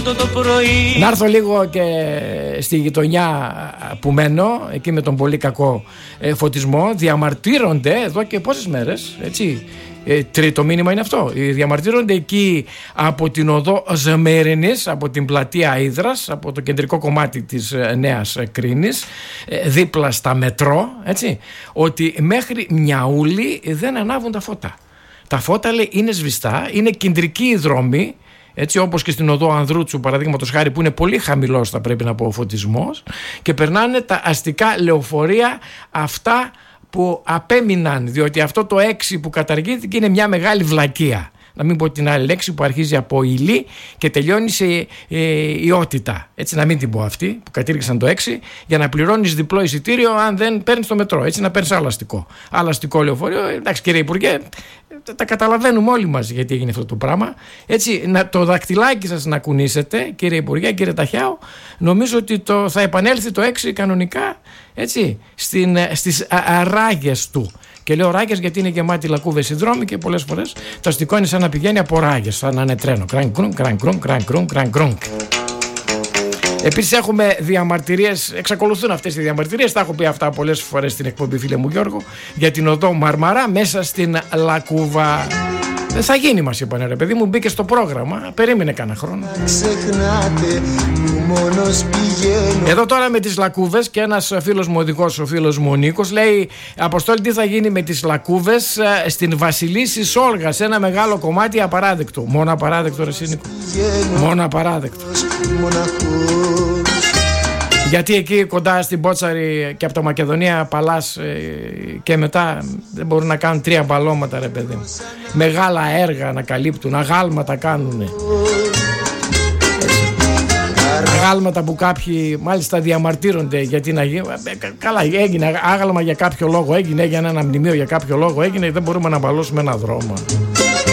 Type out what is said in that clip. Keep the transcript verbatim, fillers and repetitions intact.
αυτό το πρωί. Να έρθω λίγο και στη γειτονιά που μένω, εκεί με τον πολύ κακό ε, φωτισμό. Διαμαρτύρονται εδώ και πόσες μέρες, έτσι. Ε, τρίτο μήνυμα είναι αυτό. Διαμαρτύρονται εκεί από την οδό Ζμέρινης, από την πλατεία Ύδρας, από το κεντρικό κομμάτι της ε, Νέας Κρίνης, ε, δίπλα στα μετρό, έτσι, ότι μέχρι Μιαούλη δεν ανάβουν τα φώτα. Τα φώτα, λέει, είναι σβηστά, είναι κεντρική η δρόμη, έτσι, όπως και στην οδό Ανδρούτσου, παραδείγματος χάρη, που είναι πολύ χαμηλός, θα πρέπει να πω, ο φωτισμός, και περνάνε τα αστικά λεωφορεία αυτά που απέμειναν, διότι αυτό το έξι που καταργήθηκε είναι μια μεγάλη βλακεία. Να μην πω την άλλη λέξη που αρχίζει από ηλί και τελειώνει σε ε, ιότητα. Έτσι, να μην την πω αυτή που κατήργησαν το έξι, για να πληρώνεις διπλό εισιτήριο αν δεν παίρνεις το μετρό. Έτσι, να παίρνεις άλλο αστικό. Άλλο αστικό λεωφορείο. Εντάξει, κύριε Υπουργέ, τα καταλαβαίνουμε όλοι μας γιατί έγινε αυτό το πράγμα. Έτσι, να, το δακτυλάκι σας να κουνήσετε, κύριε Υπουργέ, κύριε Ταχιάου. Νομίζω ότι το, θα επανέλθει το έξι κανονικά, έτσι, στην, στις ράγες του. Και λέω ράγες γιατί είναι γεμάτη λακκούβες οι δρόμοι και πολλές φορές το αστικό είναι σαν να πηγαίνει από ράγες, σαν να είναι τρένο. Κραν κρουν, κραν κρουν, κραν κρουν, κραν κρουν. Επίσης έχουμε διαμαρτυρίες, εξακολουθούν αυτές οι διαμαρτυρίες, τα έχω πει αυτά πολλές φορές στην εκπομπή, φίλε μου Γιώργο, για την οδό Μαρμαρά μέσα στην Λακκούβα. Δεν θα γίνει, μας είπανε, ρε παιδί μου, μπήκε στο πρόγραμμα, περίμενε κανένα χρόνο. Εδώ τώρα με τις λακκούβες, και ένας φίλος μου οδηγός, ο φίλος μου ο Νίκος, λέει: Αποστόλη, τι θα γίνει με τις λακκούβες στην Βασιλίσσης Όλγα, σε ένα μεγάλο κομμάτι απαράδεκτο. Μόνο απαράδεκτο, ρε Νίκο. Μόνο απαράδεκτο. Γιατί εκεί κοντά στην Πότσαρη και από το Μακεδονία Παλάς ε, και μετά δεν μπορούν να κάνουν τρία μπαλώματα, ρε παιδί μου. Μεγάλα έργα να καλύπτουν, αγάλματα κάνουνε. Αγάλματα που κάποιοι μάλιστα διαμαρτύρονται γιατί να γίνει. Καλά, έγινε άγαλμα για κάποιο λόγο, έγινε, έγινε ένα μνημείο για κάποιο λόγο, έγινε, δεν μπορούμε να μπαλώσουμε ένα δρόμο.